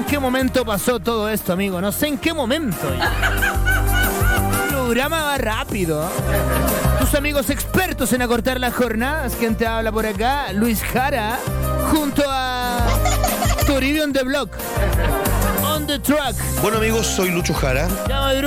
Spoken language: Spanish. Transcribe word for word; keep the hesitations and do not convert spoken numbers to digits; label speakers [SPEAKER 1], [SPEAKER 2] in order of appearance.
[SPEAKER 1] qué momento pasó todo esto, amigo. No sé en qué momento. El programa va rápido. Tus amigos expertos en acortar las jornadas. ¿Quién te habla por acá? Luis Jara, junto a Toribio on the Block. On the track.
[SPEAKER 2] Bueno, amigos, soy Lucho Jara.
[SPEAKER 1] Llama,